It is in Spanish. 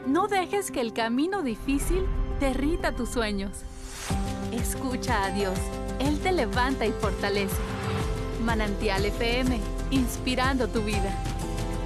No dejes que el camino difícil derrita tus sueños. Escucha a Dios. Él te levanta y fortalece. Manantial FM, inspirando tu vida.